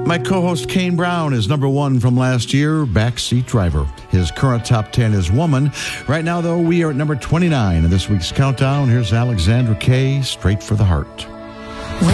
My co-host Kane Brown is number 1 from last year, Backseat Driver. His current top 10 is Woman. Right now, though, we are at number 29 in this week's countdown. Here's Alexandra Kay, Straight for the Heart.